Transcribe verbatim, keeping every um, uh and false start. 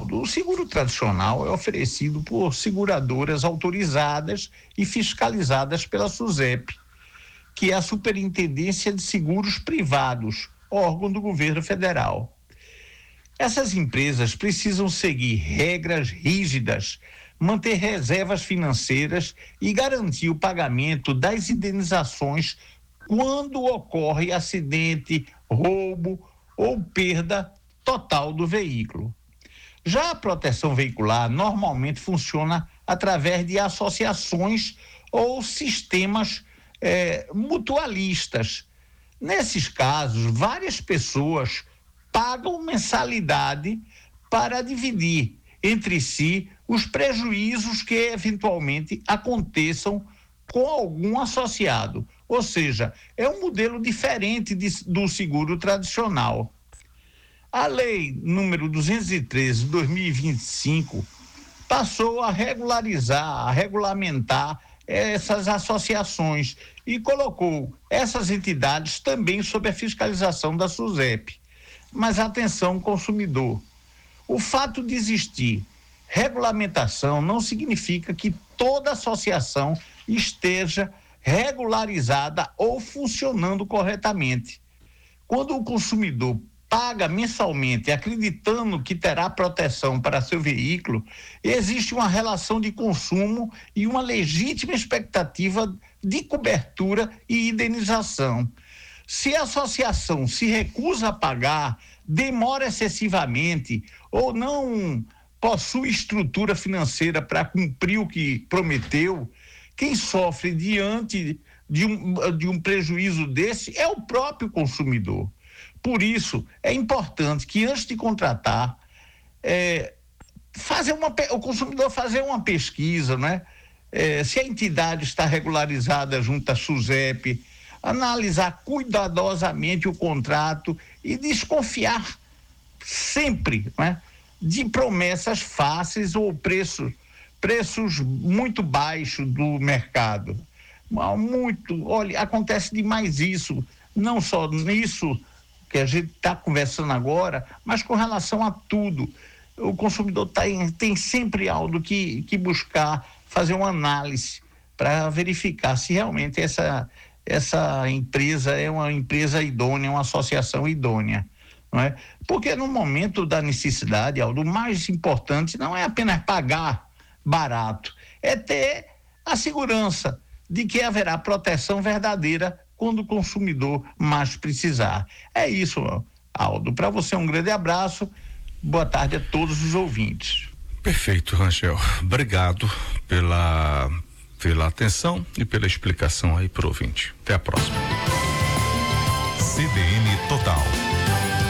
Aldo, o seguro tradicional é oferecido por seguradoras autorizadas e fiscalizadas pela SUSEP, que é a Superintendência de Seguros Privados, órgão do governo federal. Essas empresas precisam seguir regras rígidas, manter reservas financeiras e garantir o pagamento das indenizações quando ocorre acidente, roubo ou perda total do veículo. Já a proteção veicular normalmente funciona através de associações ou sistemas eh, mutualistas. Nesses casos, várias pessoas pagam mensalidade para dividir entre si os prejuízos que eventualmente aconteçam com algum associado. Ou seja, é um modelo diferente de, do seguro tradicional. A lei número duzentos e treze de dois mil e vinte e cinco passou a regularizar, a regulamentar essas associações e colocou essas entidades também sob a fiscalização da SUSEP. Mas atenção, consumidor, o fato de existir regulamentação não significa que toda associação esteja regularizada ou funcionando corretamente. Quando o consumidor paga mensalmente acreditando que terá proteção para seu veículo, existe uma relação de consumo e uma legítima expectativa de cobertura e indenização. Se a associação se recusa a pagar, demora excessivamente ou não possui estrutura financeira para cumprir o que prometeu, quem sofre diante de um, de um prejuízo desse é o próprio consumidor. Por isso, é importante que antes de contratar, é, fazer uma, o consumidor fazer uma pesquisa, né? É, se a entidade está regularizada junto à SUSEP, analisar cuidadosamente o contrato e desconfiar sempre, né, de promessas fáceis ou preços, preços muito baixos do mercado. Muito, olha, acontece demais isso, não só nisso que a gente está conversando agora, mas com relação a tudo. O consumidor tá em, tem sempre algo que, que buscar fazer uma análise para verificar se realmente essa, essa empresa é uma empresa idônea, uma associação idônea, não é? Porque no momento da necessidade, Aldo, o mais importante não é apenas pagar barato, é ter a segurança de que haverá proteção verdadeira quando o consumidor mais precisar. É isso, Aldo. Para você um grande abraço, boa tarde a todos os ouvintes. Perfeito, Rangel. Obrigado pela, pela atenção e pela explicação aí pro ouvinte. Até a próxima. C B N Total.